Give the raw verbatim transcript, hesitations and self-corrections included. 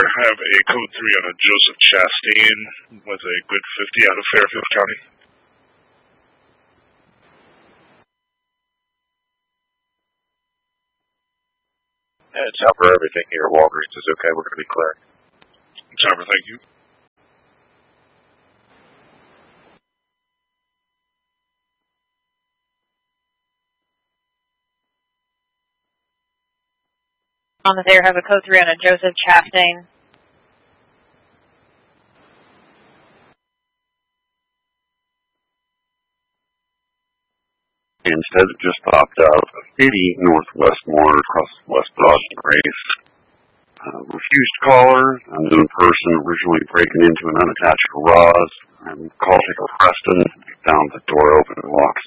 have a code three on a Joseph Chastain with a good fifty out of Fairfield County? And Chopper, everything here at Walgreens is okay. We're going to be clear. Chopper, thank you. On the there have a code three on a Joseph Chastain. Instead, it just popped out of eighty North Westmore across West Broad and Grace. Uh, refused caller, a known person originally breaking into an unattached garage, and call taker Preston found the door open and locked.